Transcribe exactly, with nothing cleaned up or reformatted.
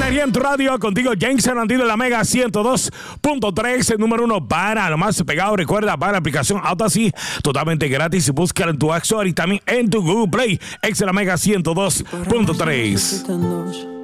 Energía en tu radio, contigo James Anandino en la Mega ciento dos punto tres, el número uno para lo más pegado. Recuerda, para la aplicación Audacity, totalmente gratis. Búscala en tu App Store y también en tu Google Play. Ex la Mega ciento dos punto tres.